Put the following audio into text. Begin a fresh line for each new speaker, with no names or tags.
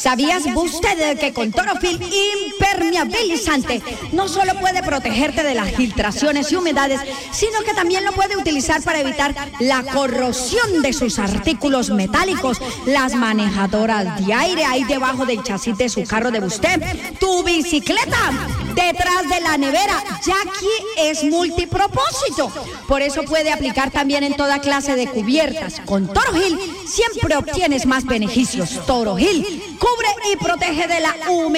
¿Sabías usted que con Torofil impermeabilizante no solo puede protegerte de las filtraciones y humedades, sino que también lo puede utilizar para evitar la corrosión de sus artículos metálicos, las manejadoras de aire ahí debajo del chasis de su carro de usted, tu bicicleta, detrás de la nevera, ya que es multipropósito. Por eso puede aplicar también en toda clase de cubiertas. Con Torofil siempre obtienes más beneficios. Torofil cubre y protege de la humedad.